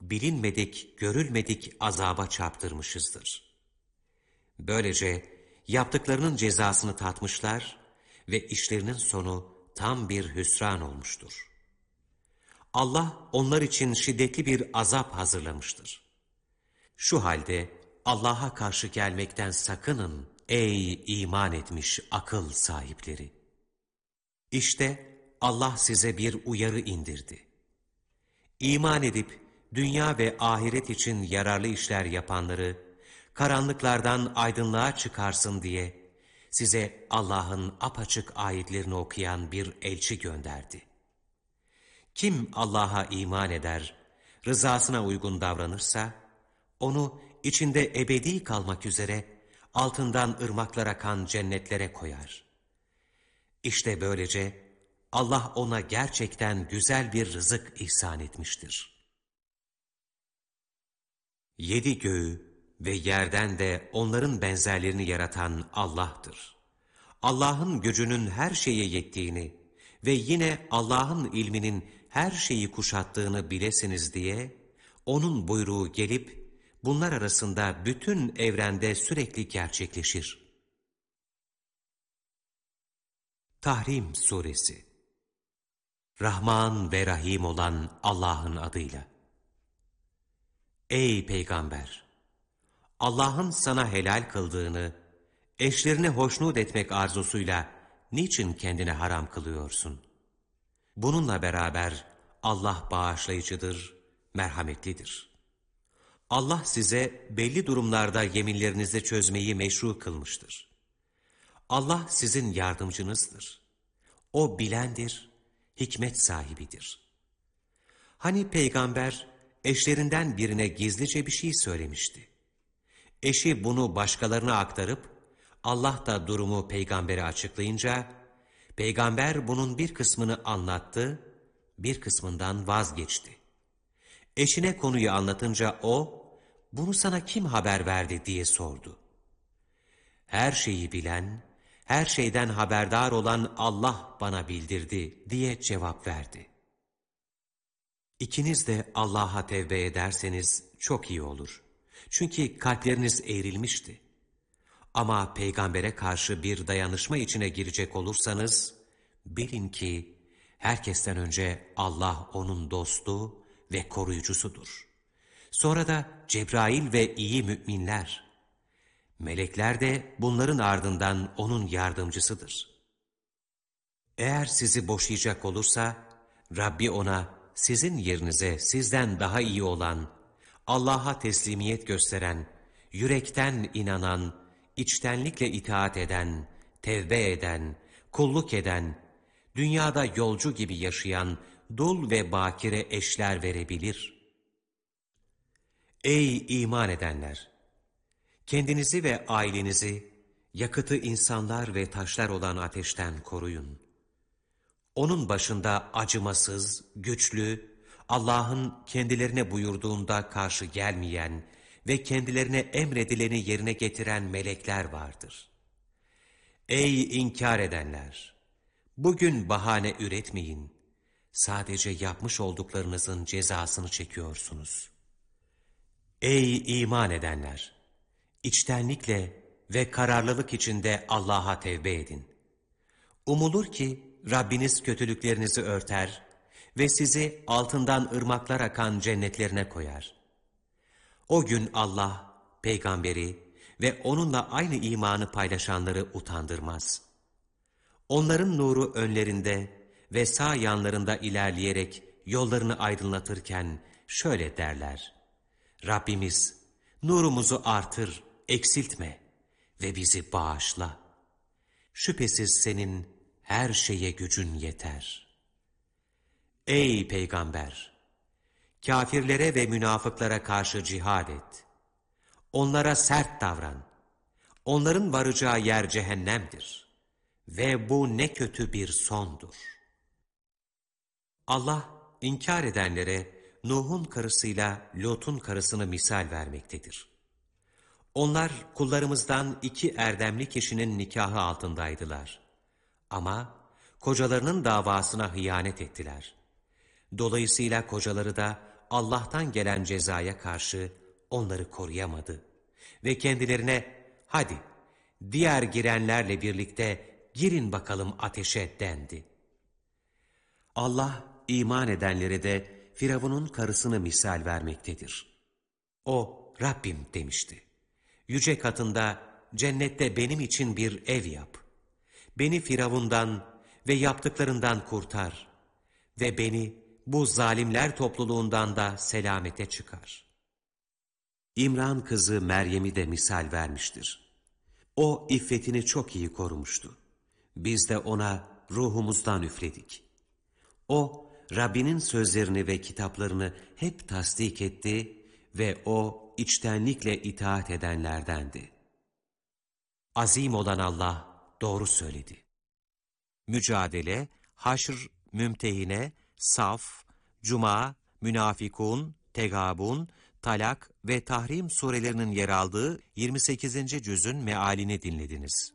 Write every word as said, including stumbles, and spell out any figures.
bilinmedik, görülmedik azaba çarptırmışızdır. Böylece yaptıklarının cezasını tatmışlar ve işlerinin sonu tam bir hüsran olmuştur. Allah onlar için şiddetli bir azap hazırlamıştır. Şu halde Allah'a karşı gelmekten sakının ey iman etmiş akıl sahipleri. İşte Allah size bir uyarı indirdi. İman edip dünya ve ahiret için yararlı işler yapanları karanlıklardan aydınlığa çıkarsın diye size Allah'ın apaçık ayetlerini okuyan bir elçi gönderdi. Kim Allah'a iman eder, rızasına uygun davranırsa, onu içinde ebedi kalmak üzere altından ırmaklar akan cennetlere koyar. İşte böylece Allah ona gerçekten güzel bir rızık ihsan etmiştir. Yedi göğü ve yerden de onların benzerlerini yaratan Allah'tır. Allah'ın gücünün her şeye yettiğini ve yine Allah'ın ilminin her şeyi kuşattığını bilesiniz diye, onun buyruğu gelip bunlar arasında bütün evrende sürekli gerçekleşir. Tahrim Suresi. Rahman ve Rahim olan Allah'ın adıyla. Ey Peygamber! Allah'ın sana helal kıldığını, eşlerini hoşnut etmek arzusuyla niçin kendine haram kılıyorsun? Bununla beraber Allah bağışlayıcıdır, merhametlidir. Allah size belli durumlarda yeminlerinizi çözmeyi meşru kılmıştır. Allah sizin yardımcınızdır. O bilendir, hikmet sahibidir. Hani peygamber eşlerinden birine gizlice bir şey söylemişti. Eşi bunu başkalarına aktarıp Allah da durumu peygambere açıklayınca peygamber bunun bir kısmını anlattı, bir kısmından vazgeçti. Eşine konuyu anlatınca o, bunu sana kim haber verdi diye sordu. Her şeyi bilen, her şeyden haberdar olan Allah bana bildirdi diye cevap verdi. İkiniz de Allah'a tevbe ederseniz çok iyi olur. Çünkü kalpleriniz eğrilmişti. Ama peygambere karşı bir dayanışma içine girecek olursanız, bilin ki herkesten önce Allah onun dostu ve koruyucusudur. Sonra da Cebrail ve iyi müminler. Melekler de bunların ardından onun yardımcısıdır. Eğer sizi boşayacak olursa, Rabbi ona sizin yerinize sizden daha iyi olan, Allah'a teslimiyet gösteren, yürekten inanan, içtenlikle itaat eden, tevbe eden, kulluk eden, dünyada yolcu gibi yaşayan dul ve bakire eşler verebilir. Ey iman edenler! Kendinizi ve ailenizi yakıtı insanlar ve taşlar olan ateşten koruyun. Onun başında acımasız, güçlü, Allah'ın kendilerine buyurduğunda karşı gelmeyen ve kendilerine emredileni yerine getiren melekler vardır. Ey inkar edenler! Bugün bahane üretmeyin. Sadece yapmış olduklarınızın cezasını çekiyorsunuz. Ey iman edenler! İçtenlikle ve kararlılık içinde Allah'a tevbe edin. Umulur ki Rabbiniz kötülüklerinizi örter ve sizi altından ırmaklar akan cennetlerine koyar. O gün Allah, peygamberi ve onunla aynı imanı paylaşanları utandırmaz. Onların nuru önlerinde ve sağ yanlarında ilerleyerek yollarını aydınlatırken şöyle derler: Rabbimiz, nurumuzu artır, eksiltme ve bizi bağışla. Şüphesiz senin her şeye gücün yeter. Ey Peygamber! Kafirlere ve münafıklara karşı cihad et. Onlara sert davran. Onların varacağı yer cehennemdir. Ve bu ne kötü bir sondur. Allah, inkar edenlere Nuh'un karısıyla Lut'un karısını misal vermektedir. Onlar kullarımızdan iki erdemli kişinin nikahı altındaydılar. Ama kocalarının davasına hıyanet ettiler. Dolayısıyla kocaları da Allah'tan gelen cezaya karşı onları koruyamadı. Ve kendilerine hadi diğer girenlerle birlikte girin bakalım ateşe dendi. Allah iman edenlere de Firavun'un karısını misal vermektedir. O Rabbim demişti. Yüce katında cennette benim için bir ev yap. Beni Firavundan ve yaptıklarından kurtar ve beni bu zalimler topluluğundan da selamete çıkar. İmran kızı Meryem'i de misal vermiştir. O iffetini çok iyi korumuştu. Biz de ona ruhumuzdan üfledik. O Rabbinin sözlerini ve kitaplarını hep tasdik etti ve o içtenlikle itaat edenlerdendi. Azim olan Allah doğru söyledi. Mücadele, Haşr, Mümtehine, Saf, Cuma, Münafikun, Tegabun, Talak ve Tahrim surelerinin yer aldığı yirmi sekizinci cüzün mealini dinlediniz.